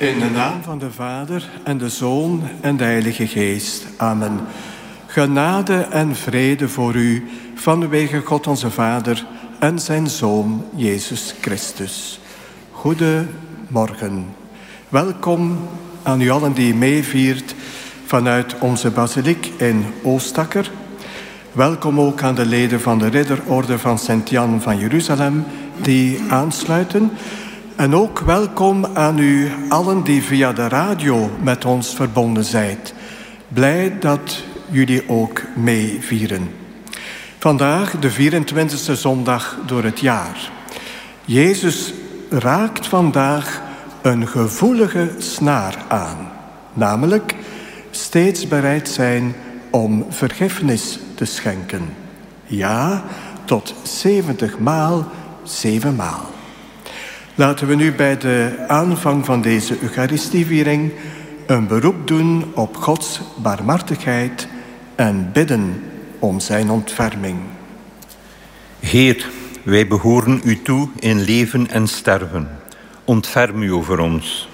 In de naam van de Vader en de Zoon en de Heilige Geest. Amen. Genade en vrede voor u vanwege God onze Vader en zijn Zoon Jezus Christus. Goedemorgen. Welkom aan u allen die meeviert vanuit onze basiliek in Oostakker. Welkom ook aan de leden van de Ridderorde van Sint-Jan van Jeruzalem die aansluiten. En ook welkom aan u allen die via de radio met ons verbonden zijn. Blij dat jullie ook meevieren. Vandaag de 24e zondag door het jaar. Jezus raakt vandaag een gevoelige snaar aan. Namelijk steeds bereid zijn om vergiffenis te schenken. Ja, tot 70 maal, 7 maal. Laten we nu bij de aanvang van deze Eucharistieviering een beroep doen op Gods barmhartigheid en bidden om zijn ontferming. Heer, wij behoren u toe in leven en sterven. Ontferm u over ons.